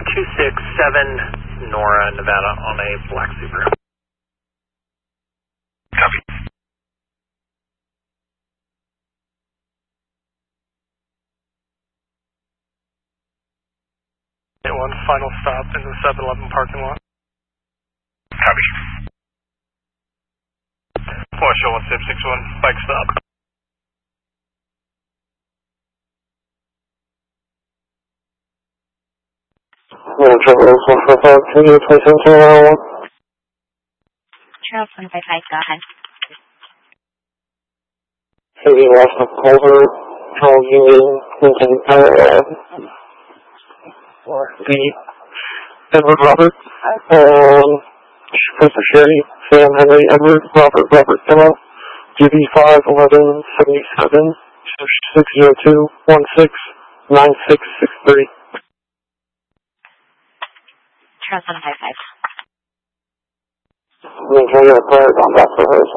267 Nora, Nevada on a black Subaru. Copy. One final stop in the 7-Eleven parking lot. Copy. Show 1761, bike stop. Charles 155, can you place into 101? Charles 155, go ahead. Heavy loss of Culver, Charles Union, Lincoln, the Edward Robert, Professor Sherry, Sam Henry, Edward, Robert Emma, GB 51177, 602169663. Charles 155. Maintain your clearance on back for hers